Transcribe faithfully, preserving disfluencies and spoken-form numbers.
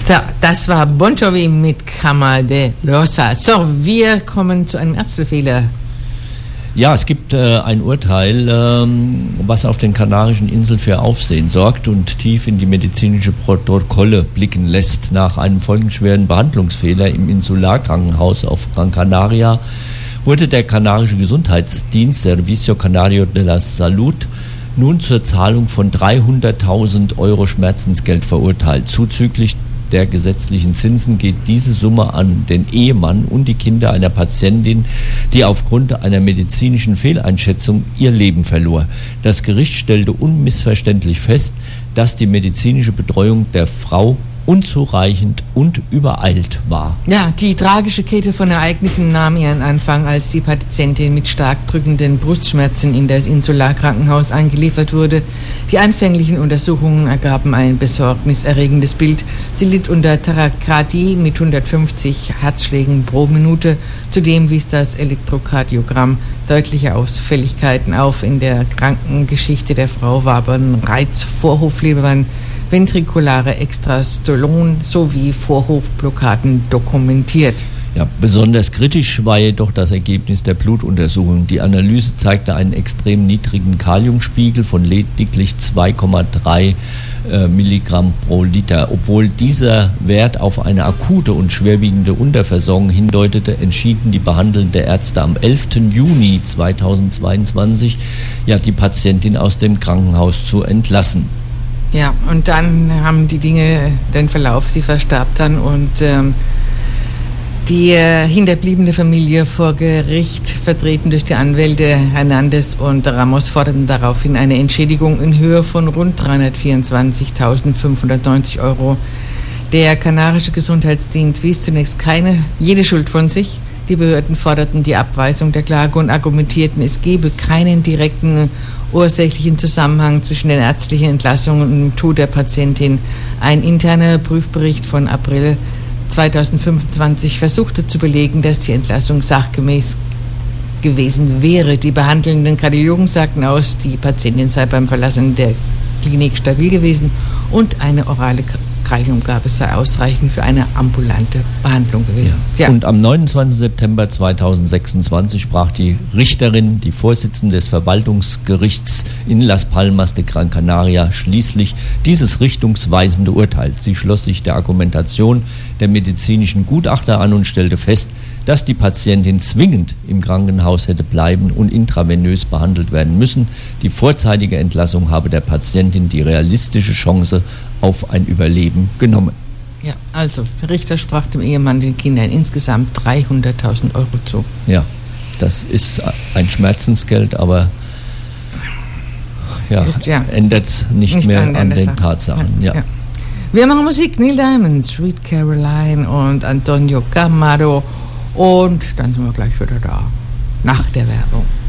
So, das war Bon Jovi mit Cama de Rosa. So, wir kommen zu einem Ärztefehler. Ja, es gibt äh, ein Urteil, ähm, was auf den Kanarischen Inseln für Aufsehen sorgt und tief in die medizinische Protokolle blicken lässt. Nach einem folgenschweren Behandlungsfehler im Insularkrankenhaus auf Gran Canaria wurde der kanarische Gesundheitsdienst Servicio Canario de la Salud nun zur Zahlung von dreihunderttausend Euro Schmerzensgeld verurteilt. Zuzüglich der gesetzlichen Zinsen geht diese Summe an den Ehemann und die Kinder einer Patientin, die aufgrund einer medizinischen Fehleinschätzung ihr Leben verlor. Das Gericht stellte unmissverständlich fest, dass die medizinische Betreuung der Frau unzureichend und übereilt war. Ja, die tragische Kette von Ereignissen nahm ihren Anfang, als die Patientin mit stark drückenden Brustschmerzen in das Insularkrankenhaus eingeliefert wurde. Die anfänglichen Untersuchungen ergaben ein besorgniserregendes Bild. Sie litt unter Tachykardie mit hundertfünfzig Herzschlägen pro Minute. Zudem wies das Elektrokardiogramm deutliche Ausfälligkeiten auf. In der Krankengeschichte der Frau waren Reizvorhoflimmern, ventrikulare Extrastolon sowie Vorhofblockaden dokumentiert. Ja, besonders kritisch war jedoch das Ergebnis der Blutuntersuchung. Die Analyse zeigte einen extrem niedrigen Kaliumspiegel von lediglich zwei Komma drei äh, Milligramm pro Liter. Obwohl dieser Wert auf eine akute und schwerwiegende Unterversorgung hindeutete, entschieden die behandelnden Ärzte am elften Juni zweitausendzweiundzwanzig, ja, die Patientin aus dem Krankenhaus zu entlassen. Ja, und dann haben die Dinge den Verlauf, sie verstarb dann und ähm, die äh, hinterbliebene Familie vor Gericht, vertreten durch die Anwälte Hernandez und Ramos, forderten daraufhin eine Entschädigung in Höhe von rund dreihundertvierundzwanzigtausendfünfhundertneunzig Euro. Der kanarische Gesundheitsdienst wies zunächst keine, jede Schuld von sich. Die Behörden forderten die Abweisung der Klage und argumentierten, es gebe keinen direkten ursächlichen Zusammenhang zwischen den ärztlichen Entlassungen und dem Tod der Patientin. Ein interner Prüfbericht von April zweitausendfünfundzwanzig versuchte zu belegen, dass die Entlassung sachgemäß gewesen wäre. Die behandelnden Kardiologen sagten aus, die Patientin sei beim Verlassen der Klinik stabil gewesen und eine orale Kaliumgabe sei ausreichend für eine ambulante Behandlung gewesen. Ja. Ja. Und am neunundzwanzigsten September zweitausendsechsundzwanzig sprach die Richterin, die Vorsitzende des Verwaltungsgerichts in Las Palmas de Gran Canaria, schließlich dieses richtungsweisende Urteil. Sie schloss sich der Argumentation der medizinischen Gutachter an und stellte fest, dass die Patientin zwingend im Krankenhaus hätte bleiben und intravenös behandelt werden müssen. Die vorzeitige Entlassung habe der Patientin die realistische Chance auf ein Überleben genommen. Ja, also der Richter sprach dem Ehemann den Kindern insgesamt dreihunderttausend Euro zu. Ja, das ist ein Schmerzensgeld, aber ja, ja, ändert nicht, nicht mehr an, an den Tatsachen. Ja, ja. Ja. Wir machen Musik, Neil Diamond, Sweet Caroline und Antonio Camargo. Und dann sind wir gleich wieder da, nach der Werbung.